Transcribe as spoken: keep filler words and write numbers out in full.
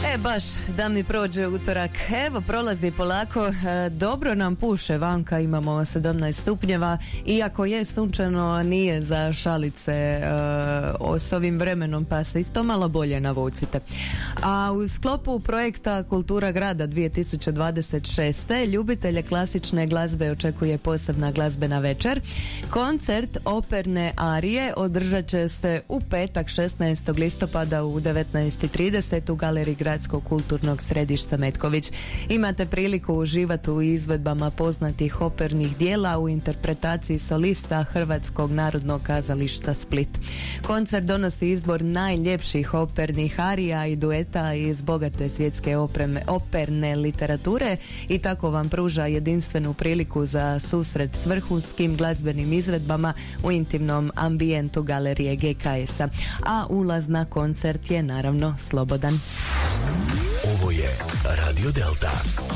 E, baš da mi prođe utorak. Evo, prolazi polako. E, dobro nam puše vanka, imamo sedamnaest stupnjeva. Iako je sunčano, nije za šalice e, s ovim vremenom, pa se isto malo bolje navucite. A u sklopu projekta Kultura grada dvije tisuće dvadeset šeste ljubitelje klasične glazbe očekuje posebna glazbena večer. Koncert operne arije održat će se u petak šesnaestog listopada u devetnaest i trideset u galeriji Gradskog kulturnog središta Metković. Imate priliku uživati u izvedbama poznatih opernih dijela u interpretaciji solista Hrvatskog narodnog kazališta Split. Koncert donosi izbor najljepših opernih arija i dueta iz bogate svjetske opreme, operne literature i tako vam pruža jedinstvenu priliku za susret s vrhunskim glazbenim izvedbama u intimnom ambijentu galerije G K S-a. A ulaz na koncert je naravno slobodan. Ovo je Radio Delta.